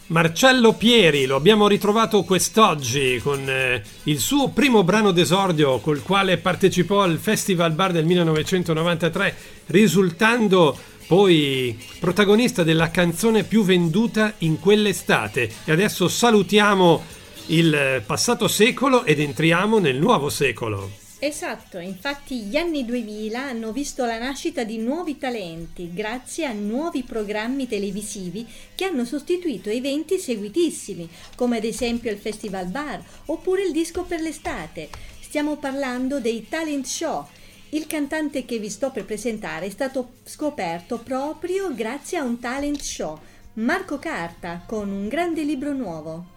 Marcello Pieri lo abbiamo ritrovato quest'oggi con il suo primo brano d'esordio col quale partecipò al Festival Bar del 1993, risultando poi protagonista della canzone più venduta in quell'estate. E adesso salutiamo il passato secolo ed entriamo nel nuovo secolo. Esatto, infatti gli anni 2000 hanno visto la nascita di nuovi talenti grazie a nuovi programmi televisivi che hanno sostituito eventi seguitissimi, come ad esempio il Festival Bar oppure il Disco per l'estate. Stiamo parlando dei talent show. Il cantante che vi sto per presentare è stato scoperto proprio grazie a un talent show, Marco Carta, con un grande libro nuovo.